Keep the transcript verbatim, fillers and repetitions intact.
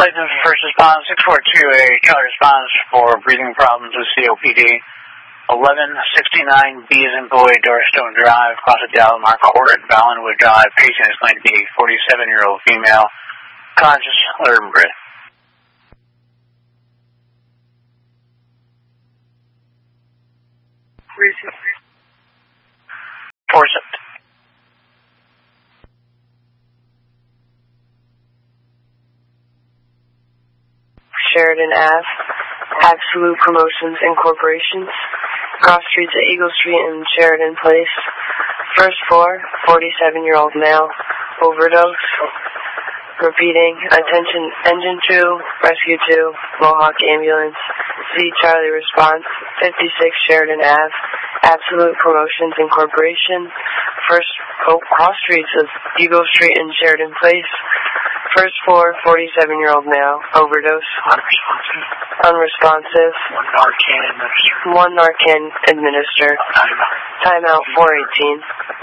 License for first response, six four two A, Charlie response for breathing problems with C O P D. eleven sixty-nine B as in boy, Doorstone Drive, across the Dallamar Court, Ballinwood Drive. Patient is going to be a forty-seven-year-old female, conscious, alert, and breath. Forceps. Sheridan Ave, Absolute Promotions Incorporation, cross streets at Eagle Street and Sheridan Place. First floor, forty-seven-year-old male, overdose. Repeating, attention, engine two, rescue two, Mohawk ambulance. C Charlie response, fifty-six Sheridan Ave, Absolute Promotions Incorporation. First oh, cross streets of Eagle Street and Sheridan Place. First floor, forty-seven-year-old male, overdose. Unresponsive. Unresponsive. One Narcan administered. One Narcan administered. Timeout. Timeout four eighteen.